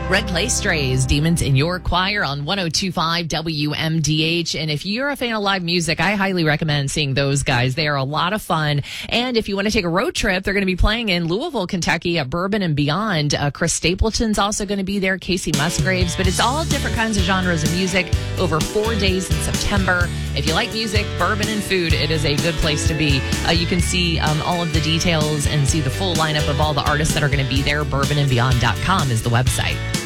Red Clay Strays, Demons in Your Choir on 102.5 WMDH. And if you're a fan of live music, I highly recommend seeing those guys. They are a lot of fun. And if you want to take a road trip, they're going to be playing in Louisville, Kentucky at Bourbon and Beyond. Chris Stapleton's also going to be there, Casey Musgraves. But it's all different kinds of genres of music over 4 days in September. If you like music, bourbon, and food, it is a good place to be. You can see all of the details and see the full lineup of all the artists that are going to be there. Bourbonandbeyond.com is the website.